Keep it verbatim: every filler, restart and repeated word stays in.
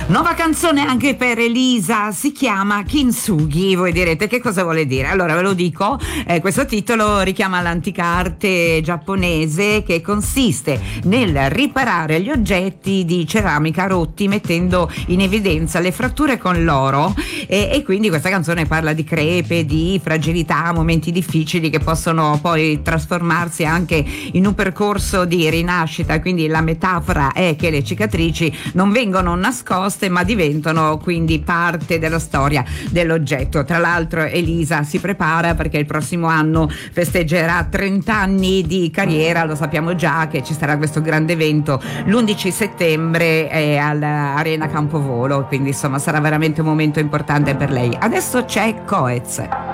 Nuova canzone anche per Elisa, si chiama Kintsugi. Voi direte che cosa vuole dire? Allora ve lo dico, eh, questo titolo richiama l'antica arte giapponese che consiste nel riparare gli oggetti di ceramica rotti mettendo in evidenza le fratture con l'oro, e, e quindi questa canzone parla di crepe, di fragilità, momenti difficili che possono poi trasformarsi anche in un percorso di rinascita. Quindi la metafora è che le cicatrici non vengono nascoste ma diventano quindi parte della storia dell'oggetto. Tra l'altro Elisa si prepara perché il prossimo anno festeggerà trenta anni di carriera, lo sappiamo già che ci sarà questo grande evento l'undici settembre eh, all'Arena Campovolo, quindi insomma sarà veramente un momento importante per lei. Adesso c'è Coez.